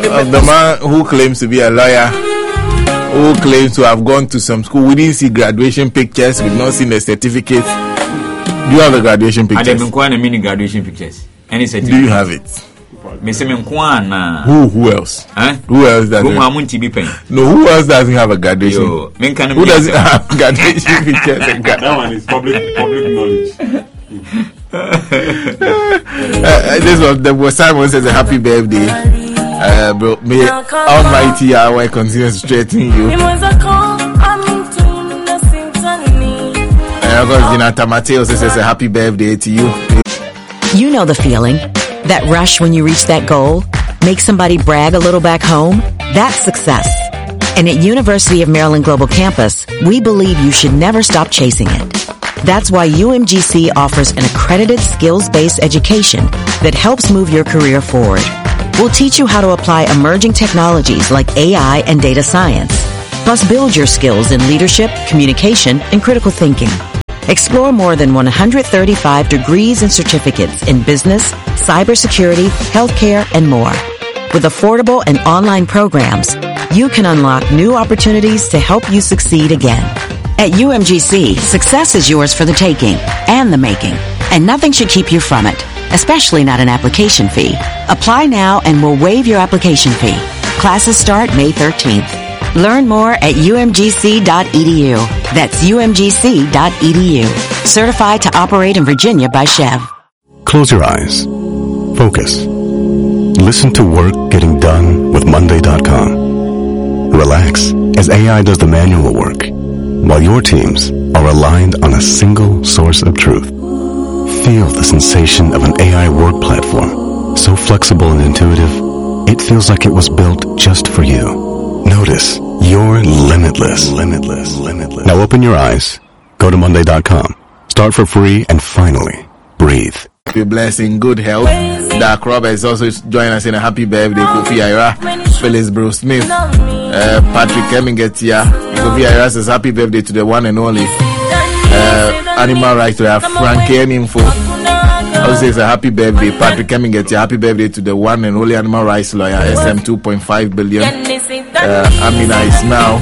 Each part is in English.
the man who claims to be a lawyer, who claims to have gone to some school. We didn't see graduation pictures. We've not seen the certificates. Do you have the graduation pictures? I didn't quite a mini graduation pictures. Any certificate? Do you have it? Who else? Huh? Who else doesn't? No, who else doesn't have a graduation? Who doesn't have graduation pictures? That one is public knowledge. This was Simon says a happy birthday. Bro, may Almighty Yahweh continue to strengthen you. Jonathan Mateo says a happy birthday to you. You know the feeling. That rush when you reach that goal? Make somebody brag a little back home? That's success. And at University of Maryland Global Campus, we believe you should never stop chasing it. That's why UMGC offers an accredited skills-based education that helps move your career forward. We'll teach you how to apply emerging technologies like AI and data science, plus build your skills in leadership, communication, and critical thinking. Explore more than 135 degrees and certificates in business, cybersecurity, healthcare, and more. With affordable and online programs, you can unlock new opportunities to help you succeed again. At UMGC, success is yours for the taking and the making, and nothing should keep you from it, especially not an application fee. Apply now and we'll waive your application fee. Classes start May 13th. Learn more at umgc.edu. That's umgc.edu. Certified to operate in Virginia by Chev. Close your eyes. Focus. Listen to work getting done with Monday.com. Relax as AI does the manual work, while your teams are aligned on a single source of truth. Feel the sensation of an AI work platform, so flexible and intuitive, it feels like it was built just for you. Notice you're limitless. Now open your eyes, go to Monday.com, start for free, and finally, breathe. Be blessed in good health. Dark Roberts also join us in a happy birthday. Kofi Ira, Phyllis Bruce Smith, Patrick Emingetia. Kofi Ira says happy birthday to the one and only animal rights lawyer Frankie Info. Also says a happy birthday. Patrick Emingetia, happy birthday to the one and only animal rights lawyer SM 2.5 billion. Amina Ismail.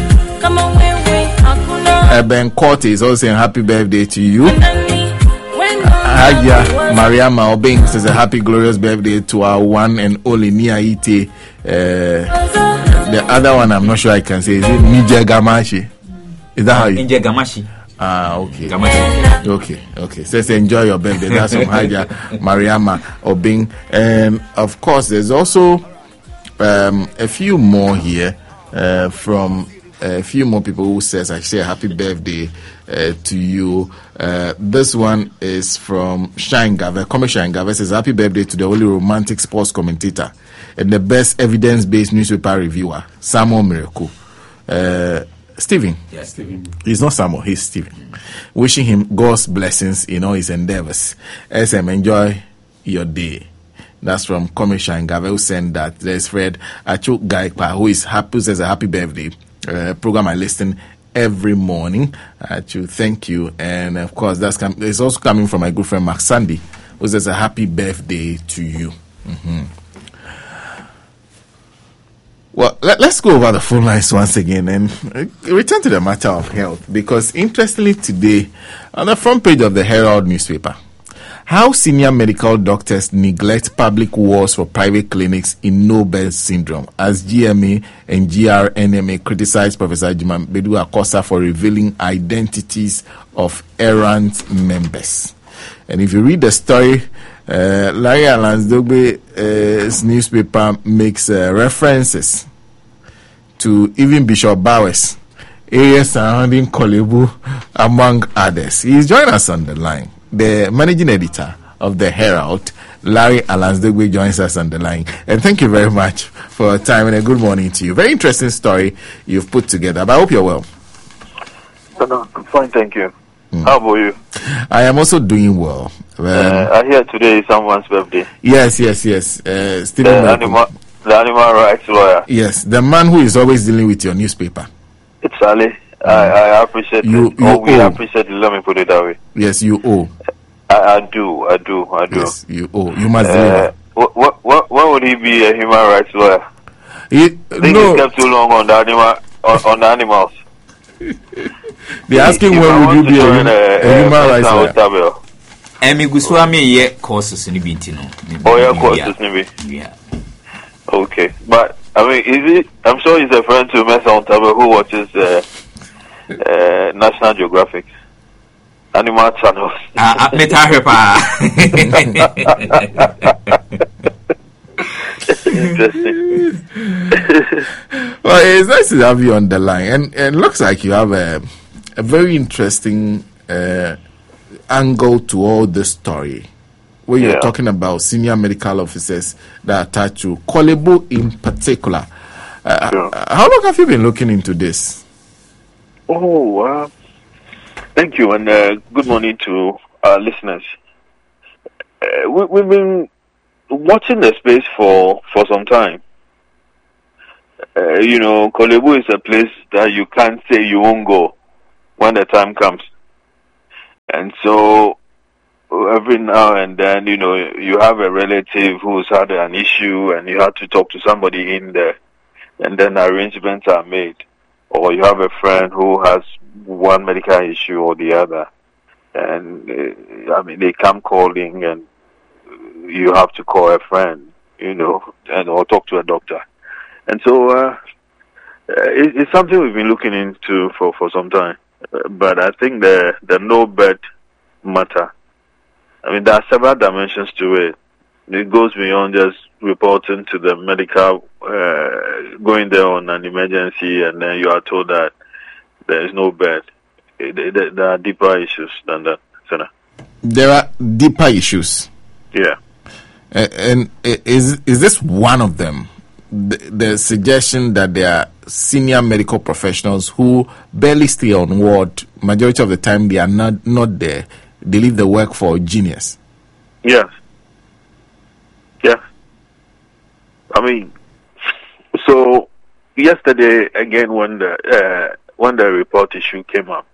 Ben Corte is also saying happy birthday to you. Hagia Mariama Obeng says a happy glorious birthday to our one and only Nia Ite. The other one I'm not sure I can say. Is it Nije Gamashi? Is that how you? Nije Gamashi. Okay. Okay. Says enjoy your birthday. That's from Hagia Mariama Obeng. And of course there's also a few more here from a few more people who says I say happy birthday to you. This one is from Shine Gave. Come Shine Gave says happy birthday to the only romantic sports commentator and the best evidence-based newspaper reviewer, Samuel Miracle. Stephen. Yes, Stephen. He's not Samuel, he's Stephen. Wishing him God's blessings in all his endeavors. SM, enjoy your day. That's from Commissioner Ngave, who sent that. There's Fred Achuk Gaikpa, who says a happy birthday. Program I listen every morning. To thank you. And of course, it's also coming from my good friend Mark Sandy, who says a happy birthday to you. Mm-hmm. Well, let's go over the phone lines once again and return to the matter of health, because interestingly today, on the front page of the Herald newspaper, how senior medical doctors neglect public wards for private clinics in no-birth syndrome, as GMA and GRNMA criticize Professor Jiman Bedu Akosa for revealing identities of errant members. And if you read the story, Larry Alansdogbe's newspaper makes references to even Bishop Bowers, areas surrounding Kolebu, among others. He's joined us on the line. The managing editor of the Herald, Larry Alansdogbe, joins us on the line. And thank you very much for your time and a good morning to you. Very interesting story you've put together, but I hope you're well. No, I'm fine, thank you. How about you? I am also doing well. I hear today is someone's birthday. Yes. Stephen the animal rights lawyer. Yes, the man who is always dealing with your newspaper. It's Ali. I appreciate you. We appreciate it. Let me put it that way. Yes, you owe. I do. Yes, you owe. You must deliver. When would he be a human rights lawyer? think it's kept too long on the animals. They're asking when would you be a human rights lawyer? Emi Guswami ye courses in Bintino. Oh, yeah, courses in Yeah. Okay, but I mean, I'm sure he's a friend to Mesa Ontabo who watches National Geographic, Animal Channels. Interesting. Well, it's nice to have you on the line, and it looks like you have a very interesting angle to all this story, where you're talking about senior medical officers that are attached to Korle Bu in particular. How long have you been looking into this? Oh, thank you, and good morning to our listeners. We've been watching the space for some time. Korle Bu is a place that you can't say you won't go when the time comes. And so every now and then, you have a relative who's had an issue and you have to talk to somebody in there, and then arrangements are made. Or you have a friend who has one medical issue or the other, and they come calling, and you have to call a friend, or talk to a doctor. And so it's something we've been looking into for some time. But I think the no-bet matter. I mean, there are several dimensions to it. It goes beyond just reporting to the medical, going there on an emergency, and then you are told that there is no bed. There are deeper issues than that, Senator. There are deeper issues. Yeah. And is this one of them? The suggestion that there are senior medical professionals who barely stay on ward. Majority of the time, they are not there. They leave the work for genius. Yes. Yeah. I mean, so yesterday again, when the report issue came up,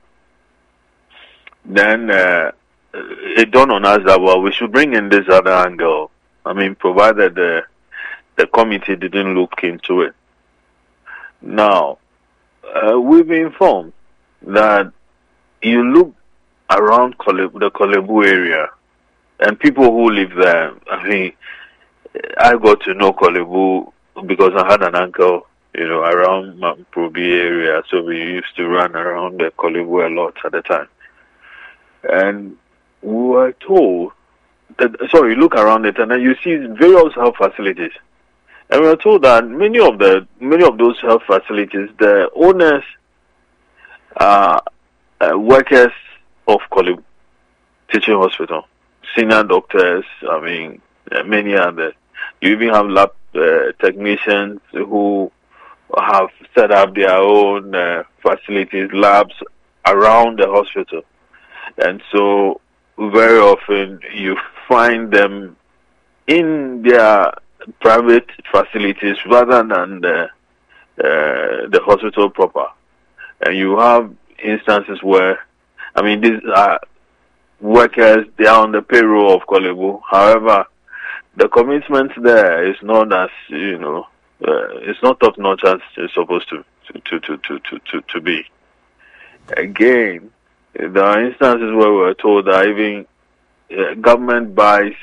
then it dawned on us that we should bring in this other angle. I mean, provided the committee didn't look into it. Now, we've been informed that you look around the Korle Bu area, and people who live there. I mean, I got to know Korle Bu because I had an uncle, around Probi area, so we used to run around the Korle Bu a lot at the time. And we were told that, look around it, and then you see various health facilities. And we were told that many of those health facilities, the owners are workers of Korle Bu Teaching Hospital, senior doctors. I mean, many others. You even have lab technicians who have set up their own facilities, labs around the hospital, and so very often you find them in their private facilities rather than the hospital proper. And you have instances where, I mean, these are workers, they are on the payroll of Korle Bu. However, the commitment there is not as, it's not top notch as it's supposed to be. Again, there are instances where we're told that even government buys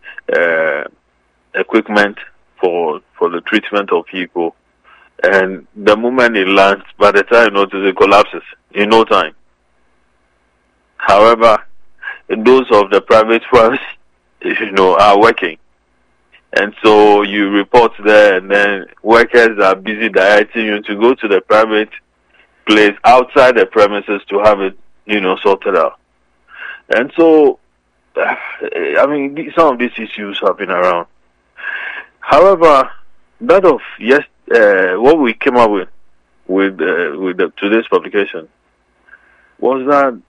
equipment for the treatment of people, and the moment it lands, by the time you notice, it collapses in no time. However, those of the private firms, are working, and so you report there, and then workers are busy directing you to go to the private place outside the premises to have it, sorted out. And so, I mean, some of these issues have been around. However, that of what we came up with today's publication was that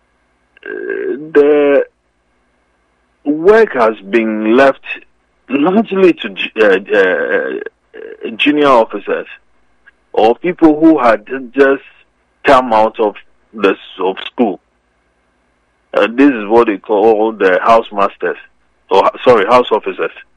the work has been left largely to junior officers or people who had just come out of school. This is what they call the house masters, house officers.